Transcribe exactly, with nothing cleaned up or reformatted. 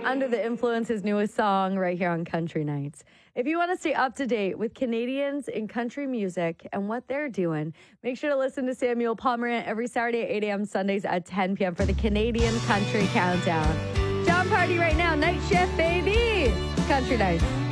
Under the Influence, his newest song right here on Country Nights. If you want to stay up to date with Canadians in country music and what they're doing, make sure to listen to Samuel Pomerant every Saturday at eight a.m., Sundays at ten p.m. for the Canadian Country Countdown. John Party right now, night shift, baby. Country Nights.